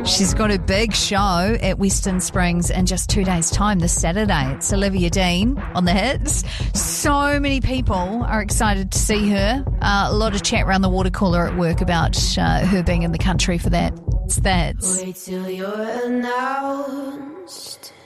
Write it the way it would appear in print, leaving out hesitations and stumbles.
She's got a big show at Western Springs in just 2 days' time this Saturday. It's Olivia Dean on the hits. So many people are excited to see her. A lot of chat around the water cooler at work about her being in the country for that. It's that. Wait till you're announced.